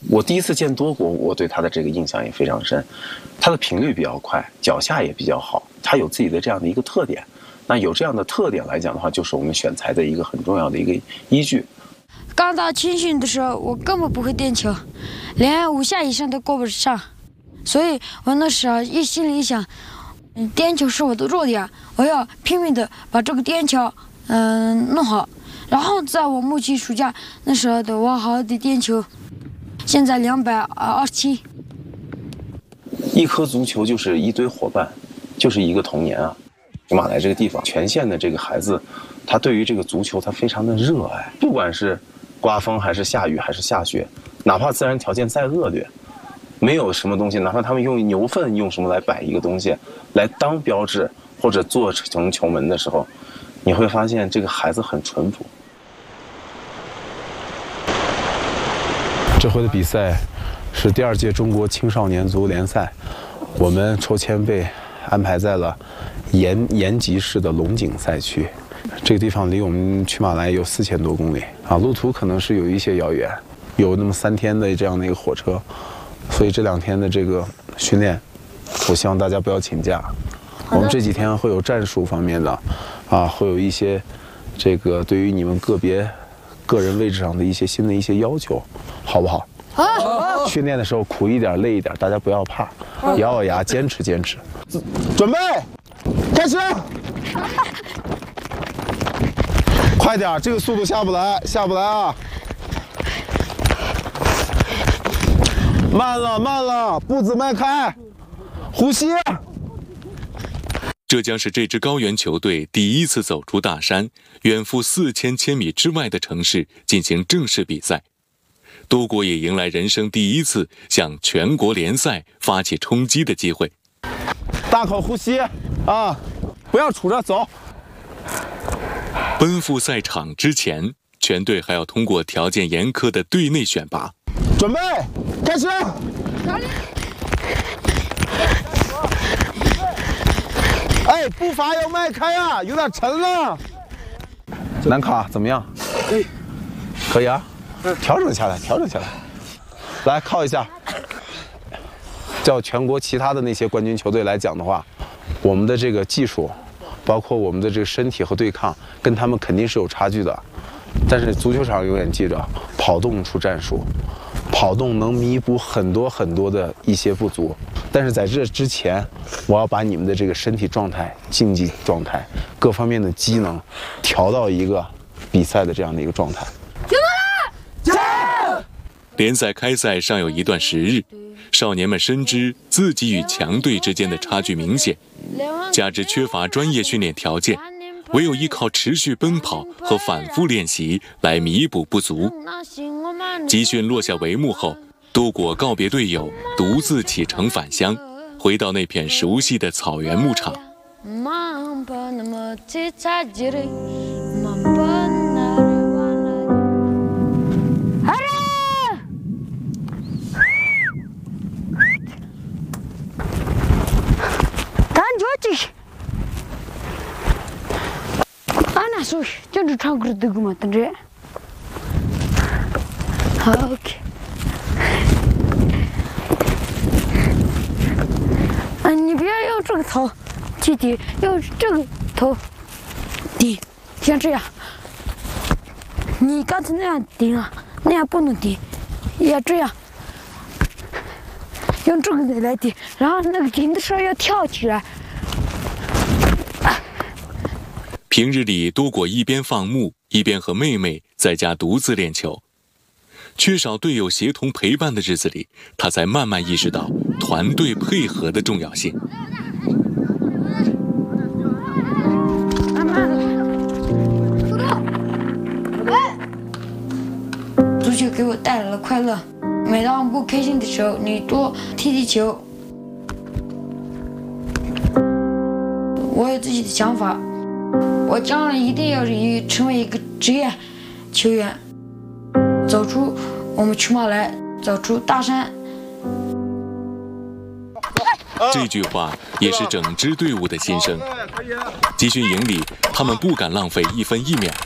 我第一次见多国，我对他的这个印象也非常深，他的频率比较快，脚下也比较好，他有自己的这样的一个特点。那有这样的特点来讲的话，就是我们选材的一个很重要的一个依据。 刚到青训的时候，我根本不会颠球，连5下以上都过不上，所以我那时候心里一想，颠球是我的弱点，我要拼命的把这个颠球弄好。然后在我木器暑假那时候的，我好好的颠球，现在227。 一颗足球就是一堆伙伴，就是一个童年啊。骑马来这个地方，全县的这个孩子，他对于这个足球他非常的热爱，不管是刮风还是下雨还是下雪，哪怕自然条件再恶劣，没有什么东西，哪怕他们用牛粪用什么来摆一个东西来当标志或者做成球门的时候，你会发现这个孩子很淳朴。 这回的比赛是第2届中国青少年足球联赛，我们抽签被安排在了延吉市的龙井赛区。这个地方离我们曲马来有4000多公里啊，路途可能是有一些遥远，有那么3天的这样的一个火车，所以这2天的这个训练，我希望大家不要请假。我们这几天会有战术方面的，会有一些这个对于你们个人位置上的一些新的一些要求，好不好？好。训练的时候苦一点累一点，大家不要怕，咬咬牙坚持。准备，开始。快点，这个速度下不来啊！慢了，步子迈开，呼吸。 这将是这支高原球队第一次走出大山，远赴4000千米之外的城市进行正式比赛。多国也迎来人生第一次向全国联赛发起冲击的机会。 大口呼吸啊，不要杵着走。 奔赴赛场之前，全队还要通过条件严苛的队内选拔。 准备，开始。哎，步伐要迈开啊，有点沉了。南卡怎么样？可以啊，调整下来。来靠一下。叫全国其他的那些冠军球队来讲的话，我们的这个技术，包括我们的这个身体和对抗，跟他们肯定是有差距的。但是足球场永远记着，跑动出战术，跑动能弥补很多的一些不足。但是在这之前，我要把你们的这个身体状态、竞技状态各方面的机能调到一个比赛的这样的一个状态。 联赛开赛尚有一段时日，少年们深知自己与强队之间的差距明显，加之缺乏专业训练条件，唯有依靠持续奔跑和反复练习来弥补不足。集训落下帷幕后，多国告别队友，独自启程返乡，回到那片熟悉的草原牧场。 就是唱歌的嘛，等着。好 ，OK。你不要用这个头去顶，用这个头顶，像这样。你刚才那样顶啊，那样不能顶，要这样，用这个来顶，然后那个顶的时候要跳起来。 平日里，多果一边放牧，一边和妹妹在家独自练球。缺少队友协同陪伴的日子里，他才慢慢意识到团队配合的重要性。 足球给我带来了快乐。每当不开心的时候，你多踢球。我有自己的想法。我将来一定要成为一个职业球员，走出我们曲马来，走出大山。 这句话也是整支队伍的心声。集训营里，他们不敢浪费1分1秒，